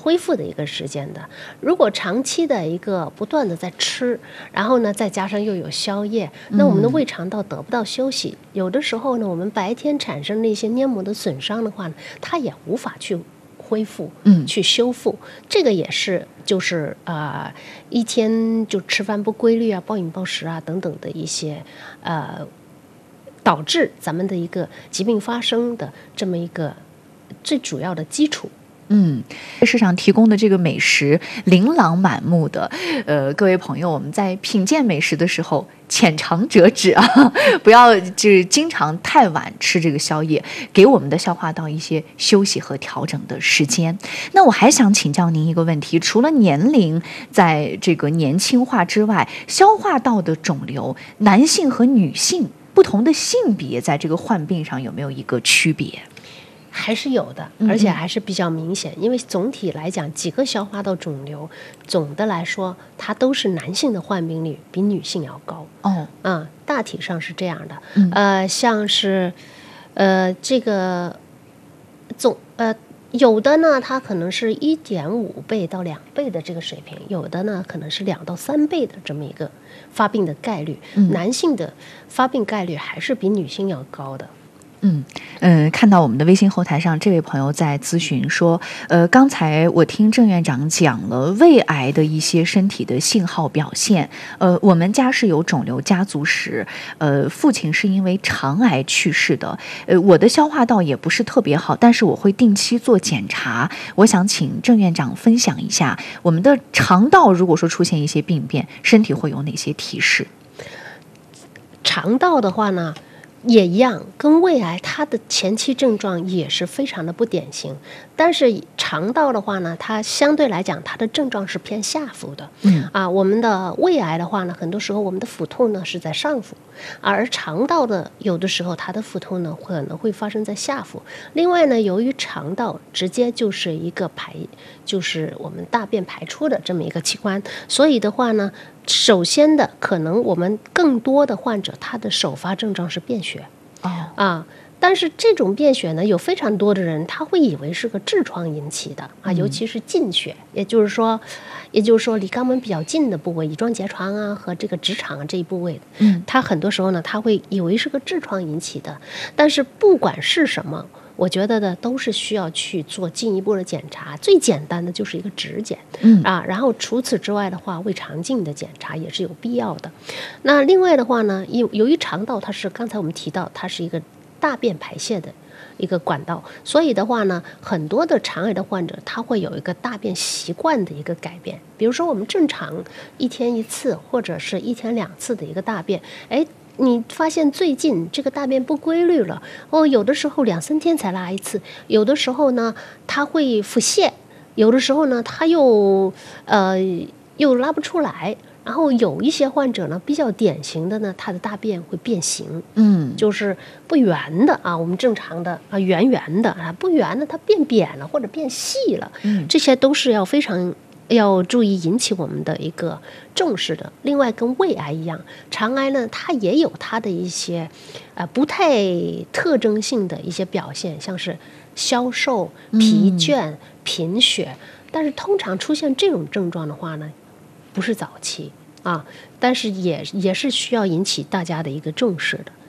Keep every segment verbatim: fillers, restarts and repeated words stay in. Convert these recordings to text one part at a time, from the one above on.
恢复的一个时间的。如果长期的一个不断的在吃，然后呢再加上又有宵夜，那我们的胃肠道得不到休息，嗯、有的时候呢我们白天产生的一些黏膜的损伤的话呢，它也无法去恢复，嗯，去修复，这个也是就是啊、呃，一天就吃饭不规律啊，暴饮暴食啊等等的一些呃，导致咱们的一个疾病发生的这么一个最主要的基础。 嗯，市场提供的这个美食琳琅满目的，呃，各位朋友，我们在品鉴美食的时候浅尝辄止啊，不要就是经常太晚吃这个宵夜，给我们的消化道一些休息和调整的时间。那我还想请教您一个问题，除了年龄在这个年轻化之外，消化道的肿瘤，男性和女性不同的性别在这个患病上有没有一个区别？ 还是有的，而且还是比较明显，嗯、因为总体来讲，几个消化道肿瘤，总的来说，它都是男性的患病率比女性要高。哦，嗯，大体上是这样的。嗯、呃，像是，呃，这个总呃有的呢，它可能是一点五倍到两倍的这个水平，有的呢可能是两到三倍的这么一个发病的概率。嗯、男性的发病概率还是比女性要高的。 嗯嗯、呃，看到我们的微信后台上，这位朋友在咨询说，呃，刚才我听郑院长讲了胃癌的一些身体的信号表现，呃，我们家是有肿瘤家族史，呃，父亲是因为肠癌去世的，呃，我的消化道也不是特别好，但是我会定期做检查，我想请郑院长分享一下，我们的肠道如果说出现一些病变，身体会有哪些提示？ 肠道的话呢？也一样，跟胃癌它的前期症状也是非常的不典型，但是肠道的话呢，它相对来讲它的症状是偏下腹的。嗯啊，我们的胃癌的话呢，很多时候我们的腹痛呢是在上腹，而肠道的有的时候它的腹痛呢可能会发生在下腹。另外呢，由于肠道直接就是一个排，就是我们大便排出的这么一个器官，所以的话呢。首先的，可能我们更多的患者，他的首发症状是便血，哦啊，但是这种便血呢，有非常多的人他会以为是个痔疮引起的啊，尤其是近血，嗯、也就是说，也就是说离肛门比较近的部位，乙状结肠啊和这个直肠啊这一部位，嗯，他很多时候呢，他会以为是个痔疮引起的，但是不管是什么。我觉得呢，都是需要去做进一步的检查。最简单的就是一个指检，嗯啊，然后除此之外的话，胃肠镜的检查也是有必要的。那另外的话呢，由由于肠道它是刚才我们提到，它是一个大便排泄的一个管道，所以的话呢，很多的肠癌的患者他会有一个大便习惯的一个改变。比如说我们正常一天一次或者是一天两次的一个大便，哎。你发现最近这个大便不规律了哦，有的时候两三天才拉一次，有的时候呢它会腹泻，有的时候呢它又呃又拉不出来，然后有一些患者呢比较典型的呢，他的大便会变形，嗯，就是不圆的啊，我们正常的啊圆圆的啊，不圆的它变扁了或者变细了，嗯，这些都是要非常。要注意引起我们的一个重视的。另外，跟胃癌一样，肠癌呢，它也有它的一些，呃，不太特征性的一些表现，像是消瘦、疲倦、贫血。但是通常出现这种症状的话呢，不是早期啊，但是也也是需要引起大家的一个重视的。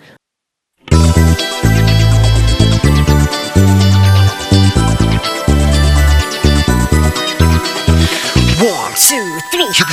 One, two, three.